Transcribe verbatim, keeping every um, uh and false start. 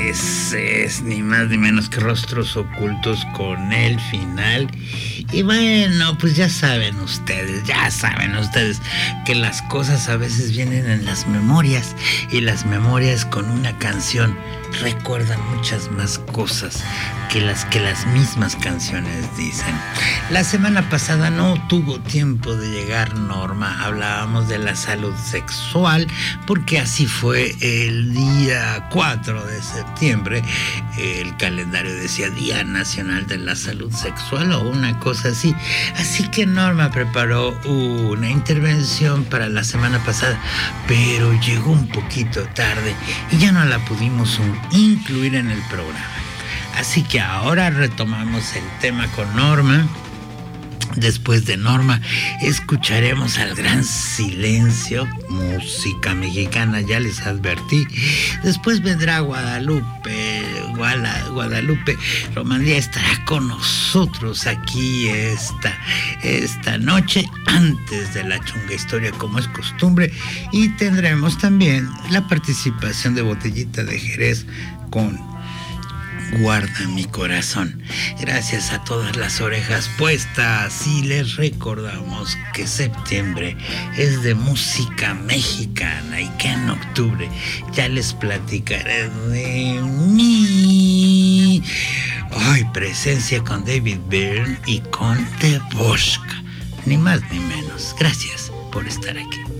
pues es ni más ni menos que Rostros Ocultos con el final. Y bueno, pues ya saben ustedes, ya saben ustedes que las cosas a veces vienen en las memorias, y las memorias con una canción recuerdan muchas más cosas que las que las mismas canciones dicen. La semana pasada no tuvo tiempo de llegar Norma, hablábamos de la salud sexual, porque así fue el día cuatro de septiembre. El calendario decía Día Nacional de la Salud Sexual o una cosa así. Así que Norma preparó una intervención para la semana pasada, pero llegó un poquito tarde y ya no la pudimos incluir en el programa. Así que ahora retomamos el tema con Norma. Después de Norma escucharemos al Gran Silencio, música mexicana, ya les advertí. Después vendrá Guadalupe, Guala, Guadalupe Romandía estará con nosotros aquí esta, esta noche, antes de la chunga historia, como es costumbre. Y tendremos también la participación de Botellita de Jerez con Guarda mi corazón. Gracias a todas las orejas puestas, y les recordamos que septiembre es de música mexicana y que en octubre ya les platicaré de mi ay, presencia con David Byrne y con The Boschka, ni más ni menos. Gracias por estar aquí.